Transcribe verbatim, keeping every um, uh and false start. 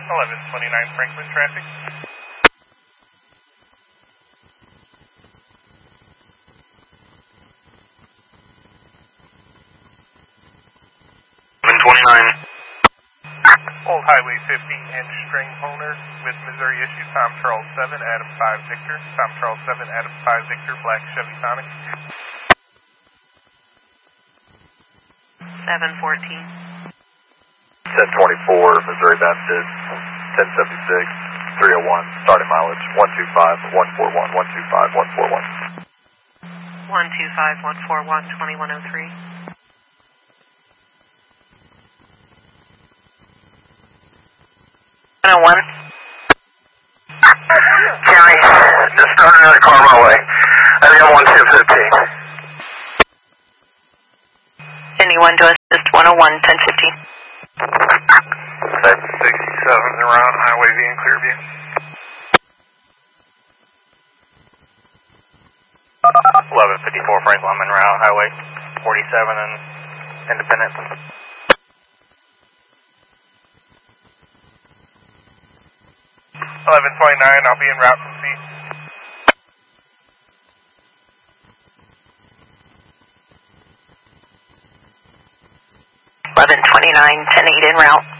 eleven twenty-nine Franklin traffic. eleven twenty-nine. Old Highway fifty and string owner with Missouri issue, Tom Charles seven, Adam five Victor. Tom Charles seven, Adam five Victor, Black Chevy Sonic. seven fourteen. ten twenty-four, Missouri Baptist, ten seventy-six, three oh one, starting mileage, one two five, one four one, one two five, one four one. one two five, one four one, twenty-one oh three. one oh one. County, just started another car my way. I think I'm one two fifteen. Anyone to assist one oh one, ten fifteen. seven sixty-seven around Highway V in Clearview. eleven fifty-four, Franklin Monroe Highway forty-seven and Independence. eleven twenty-nine, I'll be en route from C. eleven twenty-nine, ten eight en route.